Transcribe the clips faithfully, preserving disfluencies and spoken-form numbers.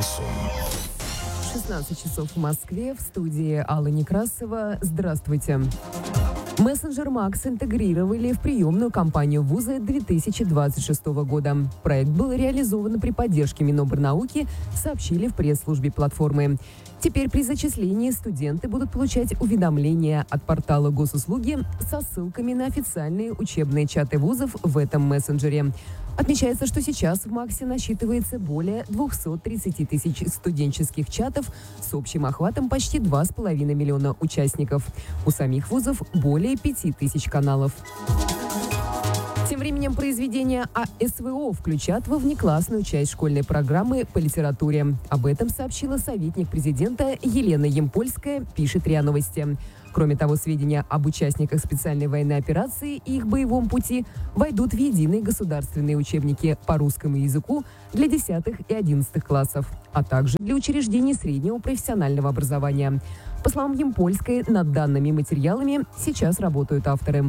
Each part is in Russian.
Шансон. шестнадцать часов в Москве, в студии Алла Некрасова. Здравствуйте. Мессенджер Макс интегрировали в приемную кампанию вуза две тысячи двадцать шестого года. Проект был реализован при поддержке Минобрнауки, сообщили в пресс-службе платформы. Теперь при зачислении студенты будут получать уведомления от портала госуслуги со ссылками на официальные учебные чаты вузов в этом мессенджере. Отмечается, что сейчас в Максе насчитывается более двести тридцать тысяч студенческих чатов с общим охватом почти два с половиной миллиона участников. У самих вузов более пяти тысяч каналов. Тем временем произведения о эс вэ о включат во внеклассную часть школьной программы по литературе. Об этом сообщила советник президента Елена Ямпольская, пишет РИА Новости. Кроме того, сведения об участниках специальной военной операции и их боевом пути войдут в единые государственные учебники по русскому языку для десятых и одиннадцатых классов, а также для учреждений среднего профессионального образования. По словам Ямпольской, над данными материалами сейчас работают авторы.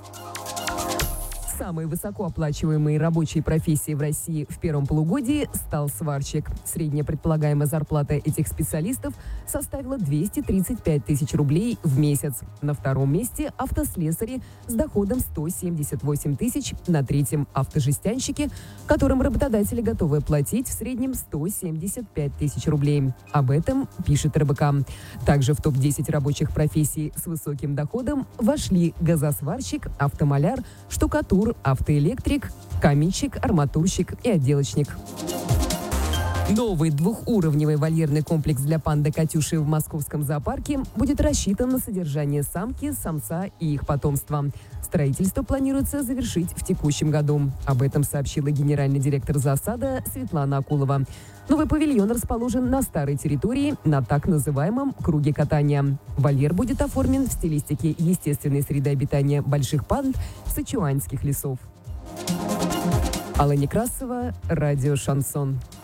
Самой высокооплачиваемой рабочей профессией в России в первом полугодии стал сварщик. Средняя предполагаемая зарплата этих специалистов составила двести тридцать пять тысяч рублей в месяц. На втором месте автослесари с доходом сто семьдесят восемь тысяч, на третьем автожестянщики, которым работодатели готовы платить в среднем сто семьдесят пять тысяч рублей. Об этом пишет эр бэ ка. Также в топ десять рабочих профессий с высоким доходом вошли газосварщик, автомаляр, штукатур, автоэлектрик, каменщик, арматурщик и отделочник. Новый двухуровневый вольерный комплекс для панды Катюши в московском зоопарке будет рассчитан на содержание самки, самца и их потомства. Строительство планируется завершить в текущем году. Об этом сообщила генеральный директор ЗАСАДа Светлана Акулова. Новый павильон расположен на старой территории, на так называемом круге катания. Вольер будет оформлен в стилистике естественной среды обитания больших панд сычуанских лесов. Алла Некрасова, радио «Шансон».